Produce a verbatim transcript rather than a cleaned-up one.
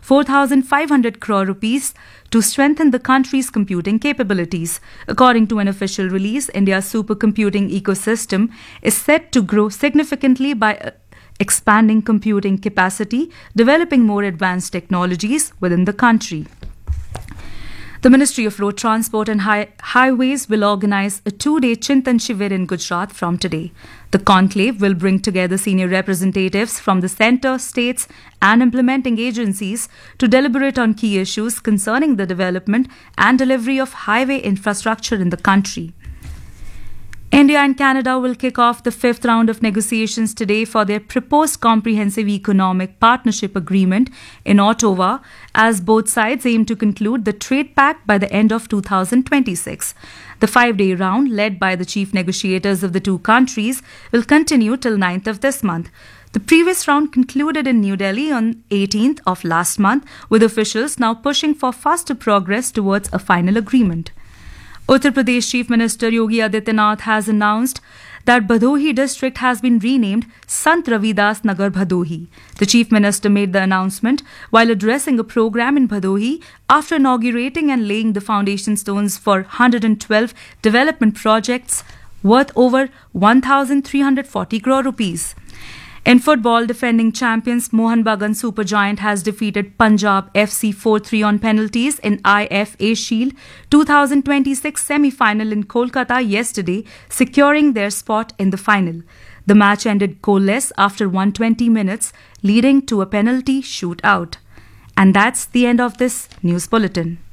four thousand five hundred crore rupees to strengthen the country's computing capabilities. According to an official release, India's supercomputing ecosystem is set to grow significantly by uh, expanding computing capacity, developing more advanced technologies within the country. The Ministry of Road Transport and Hi- Highways will organize a two-day Chintan Shivir in Gujarat from today. The conclave will bring together senior representatives from the centre, states and implementing agencies to deliberate on key issues concerning the development and delivery of highway infrastructure in the country. India and Canada will kick off the fifth round of negotiations today for their proposed comprehensive economic partnership agreement in Ottawa, as both sides aim to conclude the trade pact by the end of two thousand twenty-six. The five-day round, led by the chief negotiators of the two countries, will continue till ninth of this month. The previous round concluded in New Delhi on eighteenth of last month, with officials now pushing for faster progress towards a final agreement. Uttar Pradesh Chief Minister Yogi Adityanath has announced that Bhadohi district has been renamed Sant Ravidas Nagar Bhadohi. The Chief Minister made the announcement while addressing a program in Bhadohi after inaugurating and laying the foundation stones for one hundred twelve development projects worth over one thousand three hundred forty crore rupees. In football, defending champions Mohan Bagan Supergiant has defeated Punjab F C four three on penalties in I F A Shield twenty twenty-six semi-final in Kolkata yesterday, securing their spot in the final. The match ended goalless after one hundred twenty minutes, leading to a penalty shootout. And that's the end of this news bulletin.